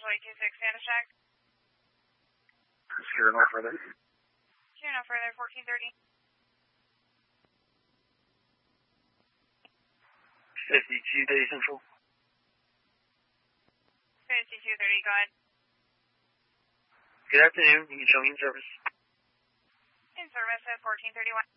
Central 826, Santa Shack. Sure, no further. Sure, no further, 1430. 52 Day Central. 5230, go ahead. Good afternoon. You can show me in service. In service at 1431.